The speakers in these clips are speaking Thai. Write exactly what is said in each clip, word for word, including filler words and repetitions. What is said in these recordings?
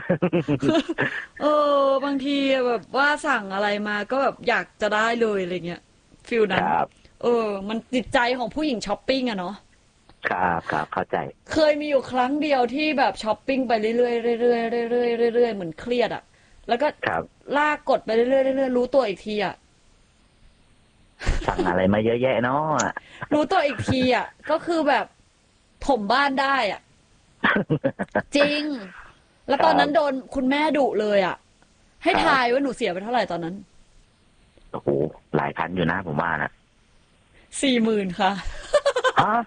เออบางทีแบบว่าสั่งอะไรมาก็แบบอยากจะได้เลยอะไรเงี้ยฟิลนั้นครับเออมันจิตใจของผู้หญิงช้อปปิ้งอะเนาะครับครับเข้าใจเคยมีอยู่ครั้งเดียวที่แบบช้อปปิ้งไปเรื่อยๆเรื่อยๆเรื่อยๆเรื่อยๆเหมือนเครียดอะแล้วก็ครับลากกดไปเรื่อยๆเรื่อยๆรู้ตัวอีกทีอะสั่งอะไรมาเยอะแยะเนาะรู้ตัวอีกทีอะก็คือแบบถมบ้านได้อะจริงแล้ครับวตอนนั้นโดนคุณแม่ดุเลยอะให้ทายครับว่าหนูเสียไปเท่าไหร่ตอนนั้นโอ้โหหลายพันอยู่นะผมว่านะสี่หมื่นค่ะฮะ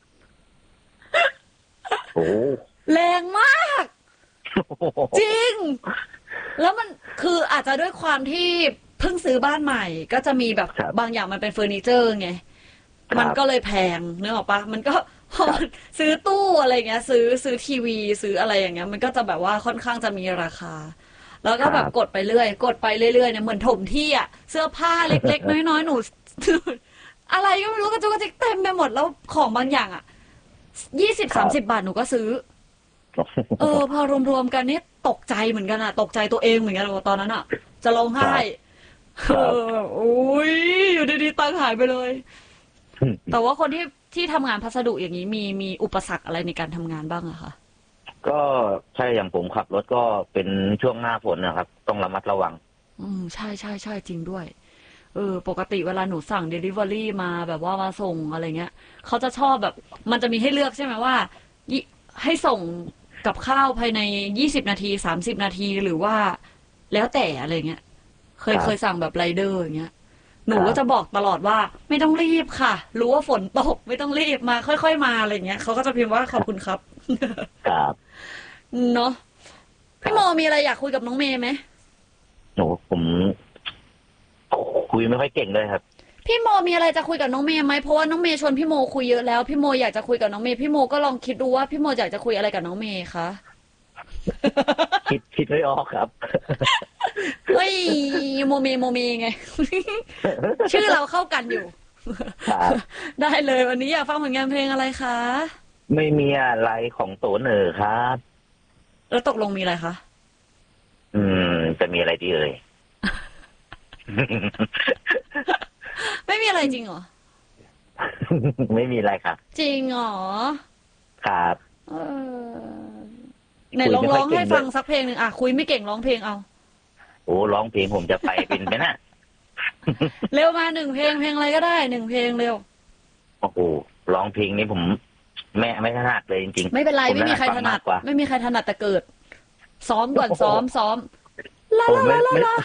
โอ้โหแรงมากจริงแล้วมันคืออาจจะด้วยความที่เพิ่งซื้อบ้านใหม่ก็จะมีแบบครับบางอย่างมันเป็นเฟอร์นิเจอร์ไงมันครับก็เลยแพงนึกออกปะมันก็พอครับซื้อตู้อะไรเงี้ยซื้อซื้อทีวีซื้ออะไรอย่างเงี้ยมันก็จะแบบว่าค่อนข้างจะมีราคาแล้วคก็แบบกดรับไปเรื่อยกดไปเรื่อยๆเนี่ยเหมือนถมที่อ่ะเสื้อผ้าเล็กๆน้อยๆหนูอะไรก็ไม่รู้กระจุกกระจิกเต็มไปหมดแล้วของบางอย่างอ่ะยี่สิบครับสามสิบบาทหนูก็ซื้อ เออพอรวมๆกันนี่ตกใจเหมือนกันอะตกใจตัวเองเหมือนกันว่าตอนนั้นอะจะร้องคไห้รับคเอรับอโอ้ยอยู่ดีๆตังค์หายไปเลยแต่ว่าคนที่ที่ทำงานพัสดุอย่างนี้มีมีอุปสรรคอะไรในการทำงานบ้างอะคะก็ใช่อย่างผมขับรถก็เป็นช่วงหน้าฝนนะครับต้องระมัดระวังอืมใช่ใช่ใช่จริงด้วยเออปกติเวลาหนูสั่ง Delivery มาแบบว่ามาส่งอะไรเงี้ยเขาจะชอบแบบมันจะมีให้เลือกใช่ไหมว่ายิให้ส่งกับข้าวภายในยี่สิบนาทีสามสิบนาทีหรือว่าแล้วแต่อะไรเงี้ย เคยเคยสั่ครับงแบบไรเดอร์อย่างเงี้ยหคนูก็จะรับบอกตลอดว่าไม่ต้องรีบค่ะรู้ว่าฝนตกไม่ต้องรีบมาค่อยๆมาอะไรเงี้ยเขาก็จะพิมพ์ว่าขอบคุณครับครับเนาะพี่โมครับมีอะไรอยากคุยกับน้องเมย์ไหมโอ้ผมคุยไม่ค่อยเก่งเลยครับพี่โมมีอะไรจะคุยกับน้องเมย์ไหมเพราะว่าน้องเมย์ชวนพี่โมคุยเยอะแล้วพี่โมอยากจะคุยกับน้องเมย์พี่โมก็ลองคิดดูว่าพี่โมอยากจะคุยอะไรกับน้องเมย์คะคิดคิดไม่ออกครับเฮ้ยโมเมโมเมไงชื่อเราเข้ากันอยู่ครับได้เลยวันนี้อยากฟังผลงานเพลงอะไรคะไม่มีอะไรของโตเหนอครับแล้วตกลงมีอะไรคะอืมจะมีอะไรดีเอ่ยไม่มีอะไรจริงเหรอไม่มีอะไรครับจริงเหรอครับเออไหนคุยไม่ค่ลองร้องอยเก่งด้วยให้ฟังสักเพลงหนึ่งอ่ะคุยไม่เก่งร้องเพลงเอาโอ้ร้องเพลงผมจะไปเป็นไหมนะเร็วมาหนึ่งเพลงเพลงอะไรก็ได้หนึ่งเพลงเร็วโอ้โหร้องเพลงนี้ผมแม่ไม่ถนัดเลยจริงไม่เป็นไรๆผมไม่มีใครถนัดฟัถนัดงมากกว่าไม่มีใครถนัดแต่เกิดซ้อมก่อนโอ้โหซ้อมซ้อมลาโอ้ลาไม่ไม่ลาลาลา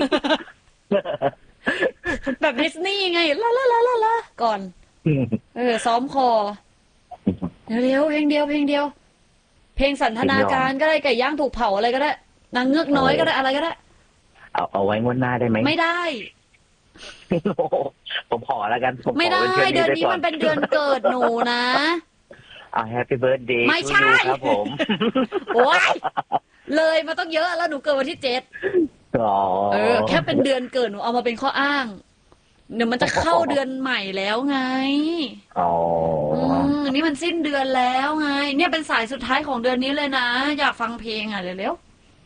แบบดิสนีย์ไงลาลาลาลาลาก่อนเออซ้อมคอเร็วๆเพลงเดียวเพลงเดียวเพลงสันทนาเพลงยอมการก็ได้ไก่ย่างถูกเผาอะไรก็ได้นางเงือกโอ้น้อยก็ได้อะไรก็ได้เอาเอาไว้งวดหน้าได้ไหมไม่ได้โอ้โหผมขอแล้วกันผมขไม่ได้อเป็นเพื่อนเดือนนี้นี้ไปก่อนมันเป็นเดือนเกิดหนูนะเอาแฮปปี้เบิร์ดเดย์ไม่ใช่ทูยูครับผมโอ้ยเลยมาต้องเยอะแล้วหนูเกิดวันที่เจ็ดอ๋อเออแค่เป็นเดือนเกิดหนูเอามาเป็นข้ออ้างเดี๋ยวมันจะเข้าเดือนใหม่แล้วไงอ๋ออืมอันนี้มันสิ้นเดือนแล้วไงเนี่ยเป็นสายสุดท้ายของเดือนนี้เลยนะอยากฟังเพลงอ่ะเร็ว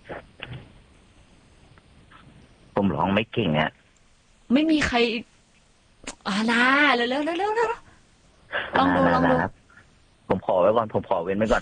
ผมร้องไม่เก่งอ่ะๆไม่มีใครอ่านะเร็วๆเร็วๆเร็วๆลองดูลองดูนะนะครับผมขอไว้ก่อนผมขอเว้นไว้ก่อน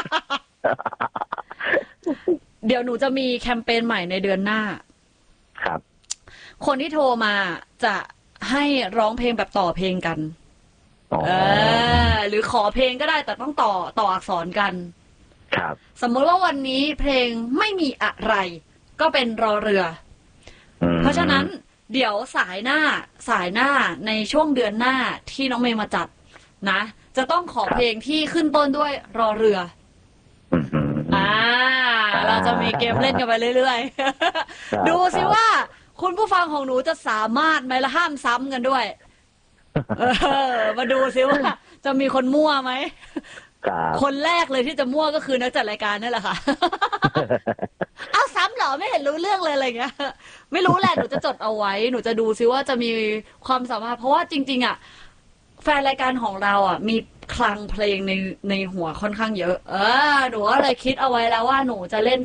เดี๋ยวหนูจะมีแคมเปญใหม่ในเดือนหน้าครับคนที่โทรมาจะให้ร้องเพลงแบบต่อเพลงกันอ๋อเออหรือขอเพลงก็ได้แต่ต้องต่อต่ออักษรกันครับสมมติว่าวันนี้เพลงไม่มีอะไรก็เป็นรอเรืออืมเพราะฉะนั้นเดี๋ยวสายหน้าสายหน้าในช่วงเดือนหน้าที่น้องเมย์มาจัดนะจะต้องขอเพลงที่ขึ้นต้นด้วยรอเรืออืมอืมอ่าเราจะมีเกมเล่นกันไปเรื่อยครับๆดูครับสิว่าคุณผู้ฟังของหนูจะสามารถไหมละห้ามซ้ำกันด้วยเออมาดูสิว่าจะมีคนมั่วไหมครับคนแรกเลยที่จะมั่วก็คือนักจัดรายการนี่แหละค่ะ เอาซ้ำเหรอไม่เห็นรู้เรื่องเลยอะไรเงี้ยไม่รู้แหละหนูจะจดเอาไว้หนูจะดูซิว่าจะมีความสามารถเพราะว่าจริงๆอ่ะแฟนรายการของเราอ่ะมีคลังเพลงในในหัวค่อนข้างเยอะเออหนูก็เลยคิดเอาไว้แล้วว่าหนูจะเล่น